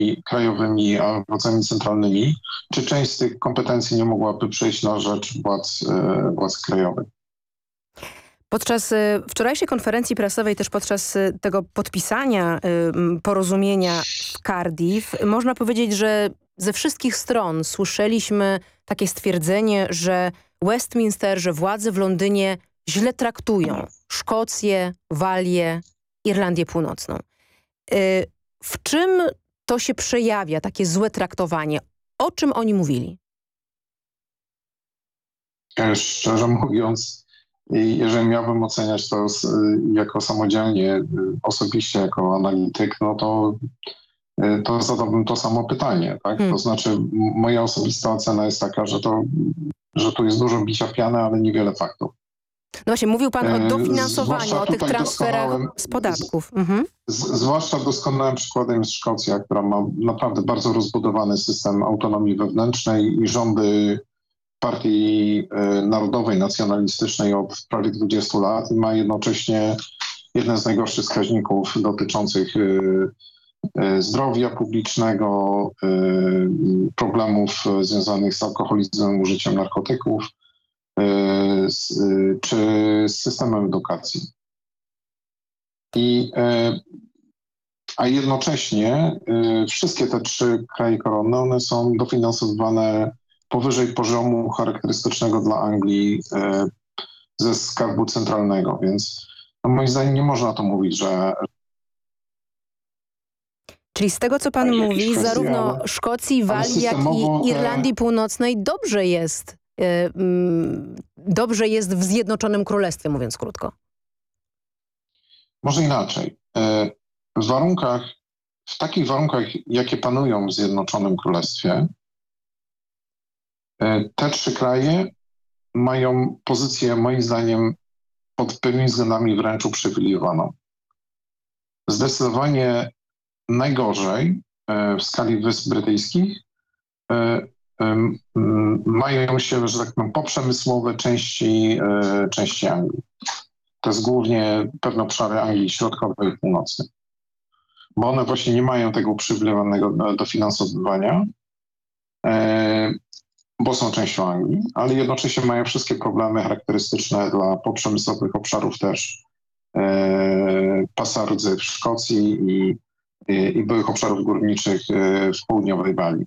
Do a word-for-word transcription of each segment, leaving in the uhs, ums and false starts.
krajowymi a władzami centralnymi, czy część z tych kompetencji nie mogłaby przejść na rzecz władz, władz krajowych. Podczas wczorajszej konferencji prasowej, też podczas tego podpisania porozumienia w Cardiff, można powiedzieć, że ze wszystkich stron słyszeliśmy takie stwierdzenie, że Westminster, że władze w Londynie źle traktują Szkocję, Walię, Irlandię Północną. W czym to się przejawia, takie złe traktowanie? O czym oni mówili? Szczerze mówiąc, jeżeli miałbym oceniać to jako samodzielnie, osobiście jako analityk, no to, to zadałbym to samo pytanie. Tak? Hmm. To znaczy moja osobista ocena jest taka, że, to, że tu jest dużo bicia piany, ale niewiele faktów. No właśnie, mówił pan o dofinansowaniu, o tych transferach z podatków. Mhm. Z, zwłaszcza doskonałym przykładem jest Szkocja, która ma naprawdę bardzo rozbudowany system autonomii wewnętrznej i rządy Partii Narodowej, Nacjonalistycznej od prawie dwudziestu lat i ma jednocześnie jeden z najgorszych wskaźników dotyczących zdrowia publicznego, problemów związanych z alkoholizmem, użyciem narkotyków, czy z systemem edukacji. I, a jednocześnie wszystkie te trzy kraje koronne, one są dofinansowane powyżej poziomu charakterystycznego dla Anglii ze skarbu centralnego, więc no moim zdaniem nie można to mówić, że... Czyli z tego, co pan mówi, kwestia, zarówno ale, Szkocji, Walii, jak i Irlandii Północnej dobrze jest, yy, yy, dobrze jest w Zjednoczonym Królestwie, mówiąc krótko. Może inaczej. Yy, w warunkach, w takich warunkach, jakie panują w Zjednoczonym Królestwie, te trzy kraje mają pozycję, moim zdaniem, pod pewnymi względami wręcz uprzywilejowaną. Zdecydowanie najgorzej w skali Wysp Brytyjskich mają się, że tak powiem, poprzemysłowe części, części Anglii. To jest głównie pewne obszary Anglii Środkowej i Północnej. Bo one właśnie nie mają tego uprzywilejowanego dofinansowywania, bo są częścią Anglii, ale jednocześnie mają wszystkie problemy charakterystyczne dla poprzemysłowych obszarów też e, pasa rdzy w Szkocji i, i, i byłych obszarów górniczych w południowej Walii.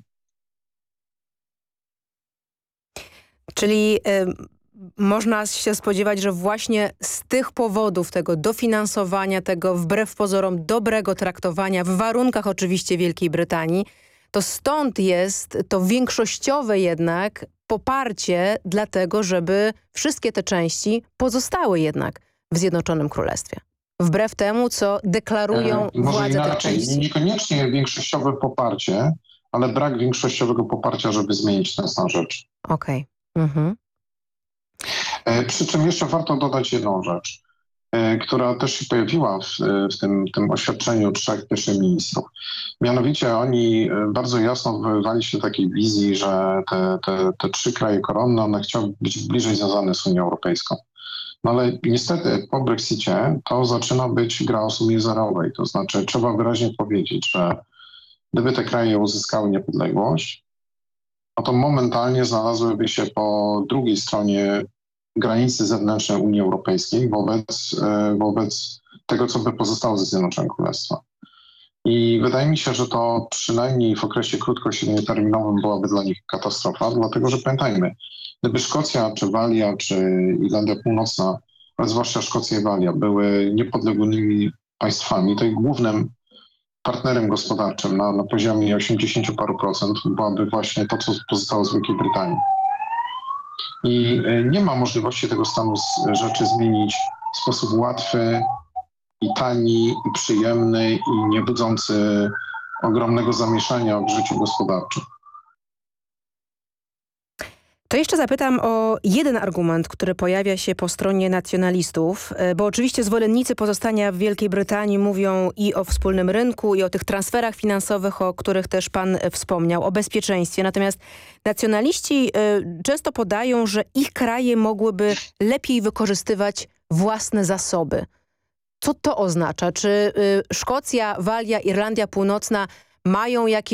Czyli y, można się spodziewać, że właśnie z tych powodów, tego dofinansowania, tego wbrew pozorom dobrego traktowania w warunkach oczywiście Wielkiej Brytanii, to stąd jest to większościowe jednak poparcie dla tego, żeby wszystkie te części pozostały jednak w Zjednoczonym Królestwie. Wbrew temu, co deklarują e, władze tych części. Niekoniecznie większościowe poparcie, ale brak większościowego poparcia, żeby zmienić ten stan rzeczy. Okej. Okay. Mhm. E, przy czym jeszcze warto dodać jedną rzecz, e, która też się pojawiła w, w tym, tym oświadczeniu trzech pierwszych ministrów. Mianowicie oni bardzo jasno wywoływali się takiej wizji, że te, te, te trzy kraje koronne, one chciały być bliżej związane z Unią Europejską. No ale niestety po Brexicie to zaczyna być gra o sumie zerowej. To znaczy trzeba wyraźnie powiedzieć, że gdyby te kraje uzyskały niepodległość, no to momentalnie znalazłyby się po drugiej stronie granicy zewnętrznej Unii Europejskiej wobec, wobec tego, co by pozostało ze Zjednoczonego Królestwa. I wydaje mi się, że to przynajmniej w okresie krótko-średnioterminowym byłaby dla nich katastrofa, dlatego że pamiętajmy, gdyby Szkocja, czy Walia, czy Irlandia Północna, ale zwłaszcza Szkocja i Walia, były niepodległymi państwami, to ich głównym partnerem gospodarczym na, na poziomie osiemdziesiąt paru procent byłaby właśnie to, co pozostało z Wielkiej Brytanii. I nie ma możliwości tego stanu rzeczy zmienić w sposób łatwy i tani, i przyjemny, i nie budzący ogromnego zamieszania w życiu gospodarczym. To jeszcze zapytam o jeden argument, który pojawia się po stronie nacjonalistów, bo oczywiście zwolennicy pozostania w Wielkiej Brytanii mówią i o wspólnym rynku, i o tych transferach finansowych, o których też pan wspomniał, o bezpieczeństwie. Natomiast nacjonaliści często podają, że ich kraje mogłyby lepiej wykorzystywać własne zasoby. Co to oznacza? Czy Szkocja, Walia, Irlandia Północna mają jakieś